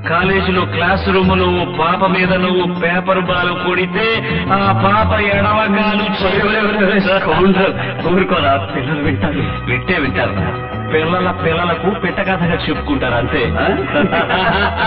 కాలేజీలో class room లో పాప మీద నువ్వు పేపర్ బాల్ కొడితే ఆ పాప ఎడవగాలు ఊరుకోరా, పిల్లలు వింటారు. వింటారు పిల్లలకు పిట్ట కథగా చెప్పుకుంటారు అంతే.